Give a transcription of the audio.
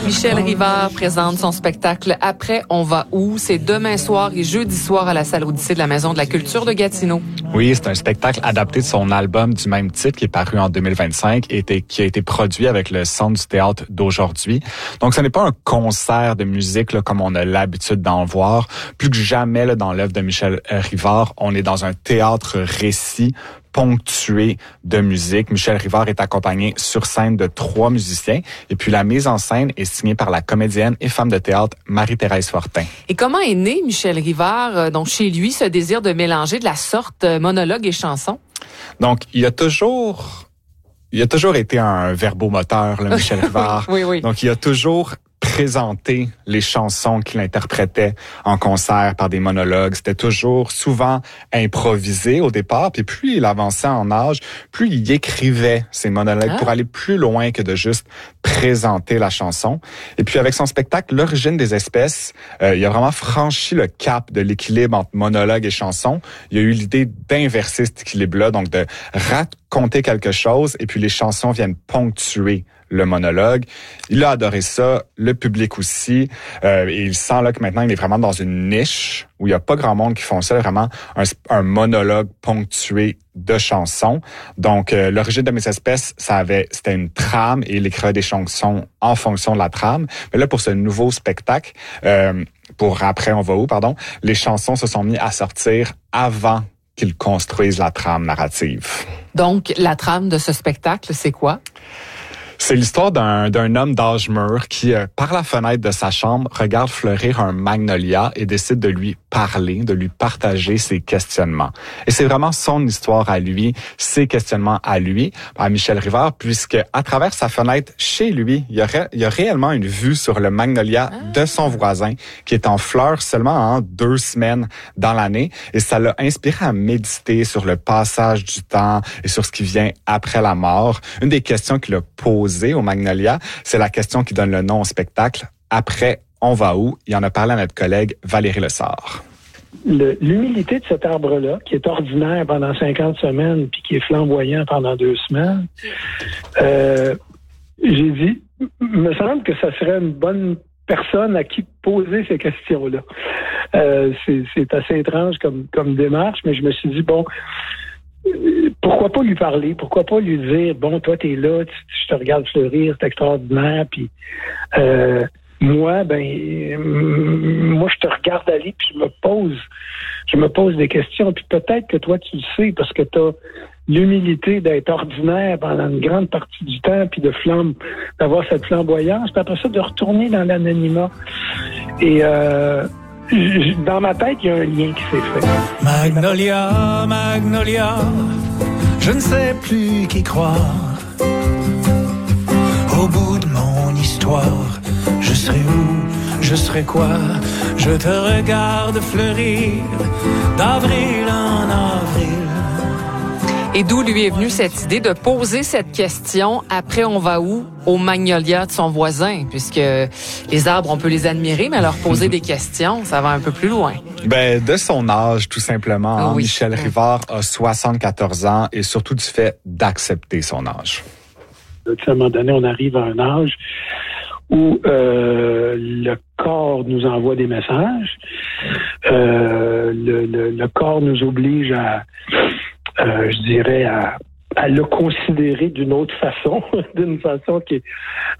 Michel Rivard présente son spectacle Après, on va où? C'est demain soir et jeudi soir à la salle Odyssée de la Maison de la Culture de Gatineau. Oui, c'est un spectacle adapté de son album du même titre qui est paru en 2025 et qui a été produit avec le Centre du théâtre d'aujourd'hui. Donc, ce n'est pas un concert de musique là, comme on a l'habitude d'en voir. Plus que jamais là, dans l'œuvre de Michel Rivard, on est dans un théâtre-récit ponctué de musique. Michel Rivard est accompagné sur scène de 3 musiciens et puis la mise en scène est signée par la comédienne et femme de théâtre Marie-Thérèse Fortin. Et comment est né Michel Rivard, donc chez lui, ce désir de mélanger de la sorte monologue et chanson? Donc, il a toujours été un verbomoteur, là, Michel Rivard. Oui. Donc, il a toujours présenté les chansons qu'il interprétait en concert par des monologues. C'était toujours souvent improvisé au départ. Puis plus il avançait en âge, plus il écrivait ses monologues pour aller plus loin que de juste présenter la chanson. Et puis avec son spectacle L'origine des espèces, il a vraiment franchi le cap de l'équilibre entre monologue et chanson. Il a eu l'idée d'inverser cet équilibre-là, donc de raconter quelque chose et puis les chansons viennent ponctuer le monologue. Il a adoré ça, le public aussi. Et il sent là que maintenant, il est vraiment dans une niche où il n'y a pas grand monde qui font ça, vraiment un monologue ponctué de chansons. Donc, l'origine de mes espèces, c'était une trame et il écrivait des chansons en fonction de la trame. Mais là, pour ce nouveau spectacle, pour Après, on va où, les chansons se sont mises à sortir avant qu'ils construisent la trame narrative. Donc, la trame de ce spectacle, c'est quoi? C'est l'histoire d'un homme d'âge mûr qui, par la fenêtre de sa chambre, regarde fleurir un magnolia et décide de lui parler, de lui partager ses questionnements. Et c'est vraiment son histoire à lui, ses questionnements à lui, à Michel Rivard, puisque à travers sa fenêtre chez lui, il y a réellement une vue sur le magnolia de son voisin qui est en fleurs seulement en 2 semaines dans l'année. Et ça l'a inspiré à méditer sur le passage du temps et sur ce qui vient après la mort. Une des questions qu'il a posées au magnolia, c'est la question qui donne le nom au spectacle. Après, on va où? Il en a parlé à notre collègue Valérie Lessard. L'humilité de cet arbre-là, qui est ordinaire pendant 50 semaines puis qui est flamboyant pendant 2 semaines, j'ai dit, me semble que ça serait une bonne personne à qui poser ces questions-là. C'est assez étrange comme démarche, mais je me suis dit, bon, pourquoi pas lui parler? Pourquoi pas lui dire, bon, toi, t'es là, je te regarde fleurir, c'est extraordinaire, puis moi, je te regarde aller, puis je me pose des questions, puis peut-être que toi, tu le sais, parce que t'as l'humilité d'être ordinaire pendant une grande partie du temps, puis d'avoir cette flamboyance, puis après ça, de retourner dans l'anonymat. Et dans ma tête, il y a un lien qui s'est fait. Magnolia, Magnolia, je ne sais plus qui croire. Au bout de mon histoire, je serai où, je serai quoi? Je te regarde fleurir d'avril en avril. Et d'où lui est venue cette idée de poser cette question « Après, on va où ?» au magnolia de son voisin, puisque les arbres, on peut les admirer, mais leur poser des questions, ça va un peu plus loin. De son âge, tout simplement. Oui. Michel Rivard a 74 ans et surtout du fait d'accepter son âge. À un moment donné, on arrive à un âge où le corps nous envoie des messages. Le corps nous oblige à le considérer d'une autre façon, d'une façon qui est